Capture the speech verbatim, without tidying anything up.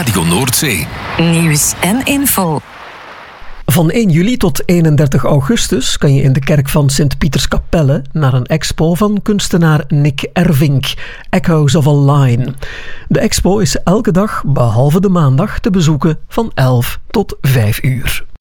Radio Noordzee. Nieuws en info. Van één juli tot eenendertig augustus kan je in de kerk van Sint-Pieterskapelle naar een expo van kunstenaar Nick Ervink, Echoes of a Line. De expo is elke dag, behalve de maandag, te bezoeken van elf tot vijf uur.